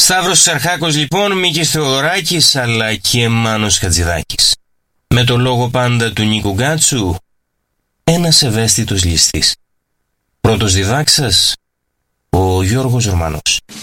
Σταύρος Σαρχάκος λοιπόν, Μίκης Θεοδωράκης αλλά και Μάνος Χατζηδάκης. Με το λόγο πάντα του Νίκου Γκάτσου, ένας ευαίσθητος ληστής. Πρώτος διδάξας, ο Γιώργος Ρωμανός.